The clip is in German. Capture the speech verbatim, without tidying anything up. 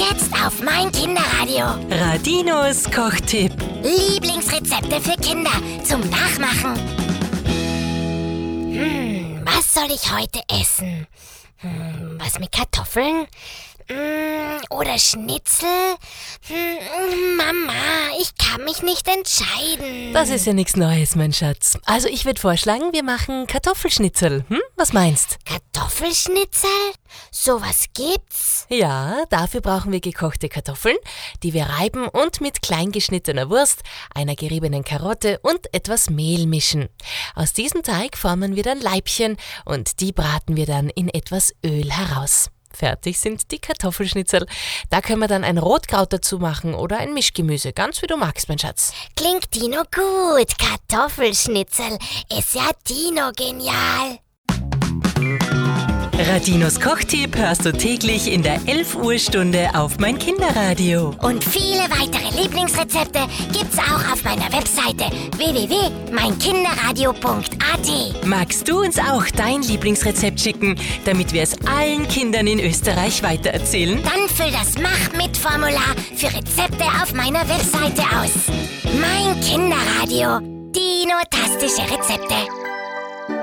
Jetzt auf mein Kinderradio. Radinos Kochtipp. Lieblingsrezepte für Kinder zum Nachmachen. Hm, was soll ich heute essen? Hm, was mit Kartoffeln? Hm, oder Schnitzel? Hm, Mama, ich kann mich nicht entscheiden. Das ist ja nichts Neues, mein Schatz. Also ich würde vorschlagen, wir machen Kartoffelschnitzel. Hm? Was meinst? Kartoffelschnitzel? Sowas gibt's? Ja, dafür brauchen wir gekochte Kartoffeln, die wir reiben und mit klein geschnittener Wurst, einer geriebenen Karotte und etwas Mehl mischen. Aus diesem Teig formen wir dann Laibchen und die braten wir dann in etwas Öl heraus. Fertig sind die Kartoffelschnitzel. Da können wir dann ein Rotkraut dazu machen oder ein Mischgemüse, ganz wie du magst, mein Schatz. Klingt Dino gut. Kartoffelschnitzel ist ja Dino genial. Radinos Kochtipp hörst du täglich in der elf Uhr Stunde auf mein Kinderradio. Und viele weitere Lieblingsrezepte gibt's auch auf meiner Webseite w w w punkt mein kinderradio punkt a t. Magst du uns auch dein Lieblingsrezept schicken, damit wir es allen Kindern in Österreich weitererzählen? Dann füll das Mach-mit-Formular für Rezepte auf meiner Webseite aus. Mein Kinderradio. Dino-tastische Rezepte.